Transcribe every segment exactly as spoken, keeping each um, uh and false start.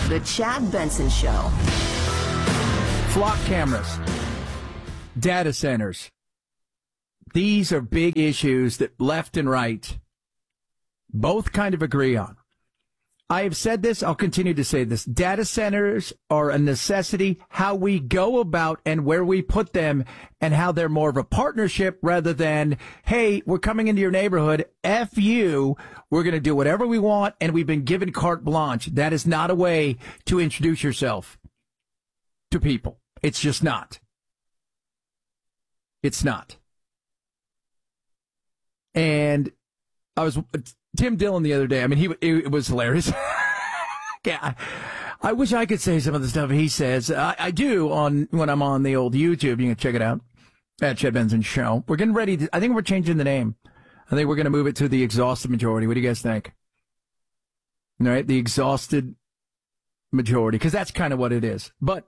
The Chad Benson Show. Flock cameras, data centers. These are big issues that left and right both kind of agree on. I have said this, I'll continue to say this. Data centers are a necessity. How we go about and where we put them and how they're more of a partnership rather than, hey, we're coming into your neighborhood, F you, we're going to do whatever we want, and we've been given carte blanche. That is not a way to introduce yourself to people. It's just not. It's not. And I was... Tim Dillon the other day, I mean, he it was hilarious. Yeah, I wish I could say some of the stuff he says. I, I do on when I'm on the old YouTube. You can check it out at Chad Benson Show. We're getting ready to, I think we're changing the name. I think we're going to move it to the exhausted majority. What do you guys think? All right, the exhausted majority, because that's kind of what it is. But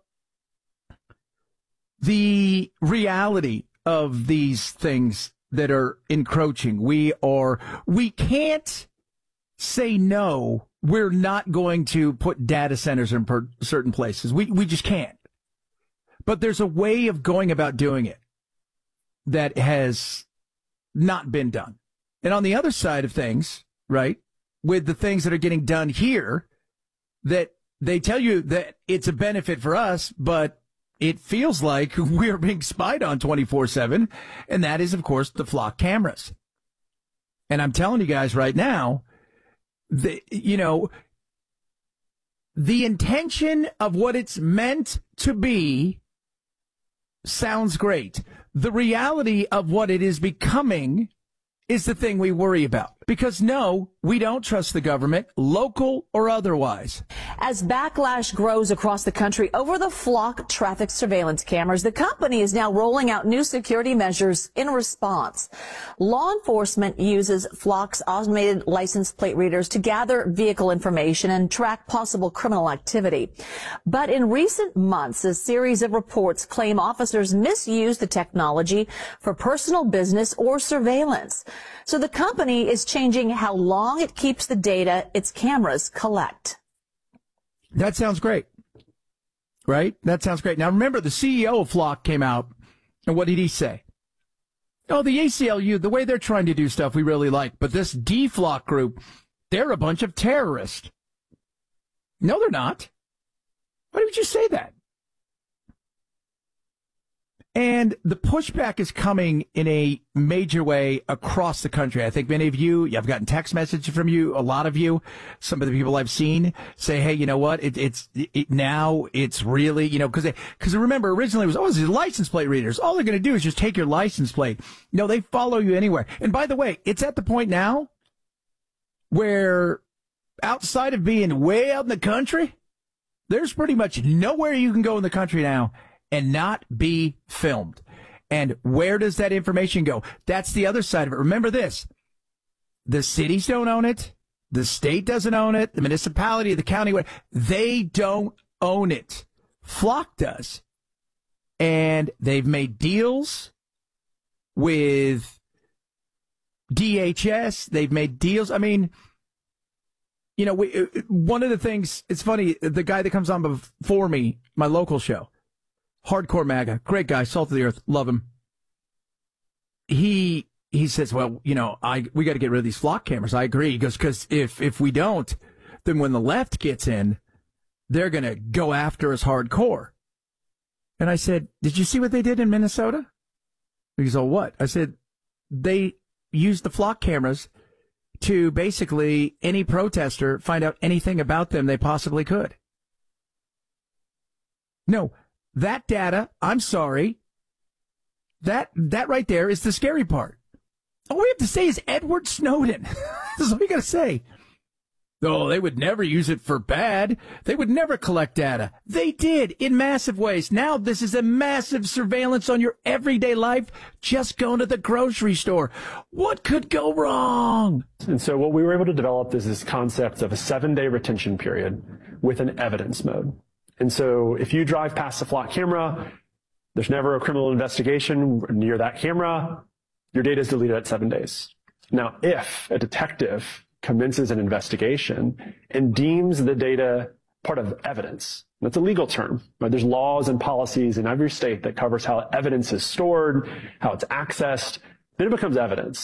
the reality of these things that are encroaching. We are, we can't say no. We're not going to put data centers in per, certain places. We, we just can't. But there's a way of going about doing it that has not been done. And on the other side of things, right, with the things that are getting done here, that they tell you that it's a benefit for us, but it feels like we're being spied on twenty-four seven, and that is, of course, the flock cameras. And I'm telling you guys right now, the, you know, the intention of what it's meant to be sounds great. The reality of what it is becoming is the thing we worry about. Because, no, we don't trust the government, local or otherwise. As backlash grows across the country over the flock traffic surveillance cameras, the company is now rolling out new security measures in response. Law enforcement uses Flock's automated license plate readers to gather vehicle information and track possible criminal activity. But in recent months, a series of reports claim officers misuse the technology for personal business or surveillance. So the company is changing how long it keeps the data its cameras collect. That sounds great, right? That sounds great. Now, remember, the C E O of Flock came out, and what did he say? Oh, the A C L U, the way they're trying to do stuff we really like, but this D-Flock group, they're a bunch of terrorists. No, they're not. Why would you say that? And the pushback is coming in a major way across the country. I think many of you, I've gotten text messages from you, a lot of you, some of the people I've seen say, hey, you know what, it, it's it, now it's really, you know, because because remember, originally it was, oh, these license plate readers. All they're going to do is just take your license plate. No, they follow you anywhere. And by the way, it's at the point now where outside of being way out in the country, there's pretty much nowhere you can go in the country now and not be filmed. And where does that information go? That's the other side of it. Remember this. The cities don't own it. The state doesn't own it. The municipality, the county, they don't own it. Flock does. And they've made deals with D H S. They've made deals. I mean, you know, we, one of the things, it's funny, the guy that comes on before me, my local show, Hardcore MAGA, great guy, salt of the earth, love him. He he says, well, you know, I we got to get rid of these flock cameras. I agree. He goes, because if if we don't, then when the left gets in, they're going to go after us hardcore. And I said, did you see what they did in Minnesota? He goes, oh, what? I said, they used the flock cameras to basically any protester find out anything about them they possibly could. No. That data, I'm sorry, that that right there is the scary part. All we have to say is Edward Snowden. That's all you got to say. Oh, they would never use it for bad. They would never collect data. They did in massive ways. Now this is a massive surveillance on your everyday life. Just going to the grocery store. What could go wrong? And so what we were able to develop is this concept of a seven-day retention period with an evidence mode. And so if you drive past the flock camera, there's never a criminal investigation near that camera, your data is deleted at seven days. Now, if a detective commences an investigation and deems the data part of evidence. That's a legal term. Right? There's laws and policies in every state that covers how evidence is stored, how it's accessed. Then it becomes evidence.